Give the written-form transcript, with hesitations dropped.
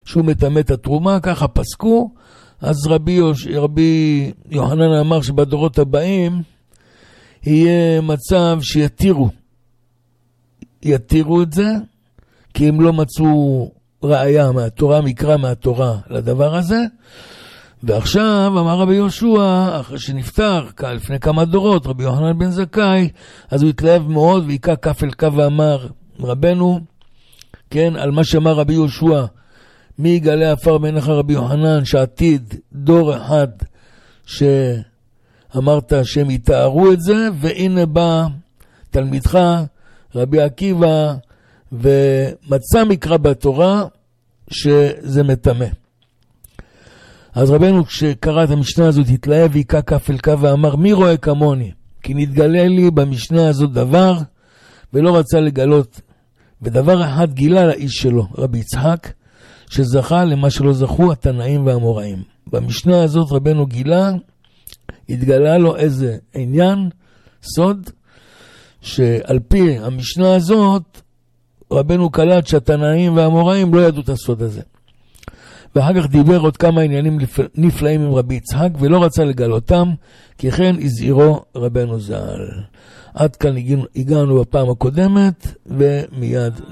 שהוא מטמא את התרומה, ככה פסקו. אז רבי יוחנן אמר שבדורות הבאים יהיה מצב יתירו את זה, כי הם לא מצאו ראיה מהתורה, מקרא מהתורה לדבר הזה. ועכשיו אמר רבי יהושע, אחרי שנפטר לפני כמה דורות רבי יוחנן בן זכאי, אז הוא התלהב מאוד והיכה כף אל כף ואמר, רבנו, כן, על מה שאמר רבי יהושע, מי יגלה עפר בעיניך רבי יוחנן, שעתיד דור אחד שאמרת שהם יתארו את זה, והנה בא תלמידך רבי עקיבא ומצא מקרא בתורה שזה מטמא. אז רבנו כשקרא את המשנה הזאת התלהב והיכה כף אל כף ואמר, מי רואה כמוני? כי נתגלה לי במשנה הזאת דבר ולא רצה לגלות, ודבר אחד גילה לאיש שלו, רבי יצחק, שזכה למה שלא זכו התנאים והאמוראים. במשנה הזאת רבנו גילה, התגלה לו איזה עניין, סוד, שעל פי המשנה הזאת רבנו קלט שהתנאים והאמוראים לא ידעו את הסוד הזה. ואחר כך דיבר עוד כמה עניינים נפלאים עם רבי יצחק ולא רצה לגלותם, כי כן הזהירו רבנו ז"ל. עד כאן הגענו בפעם הקודמת ומיד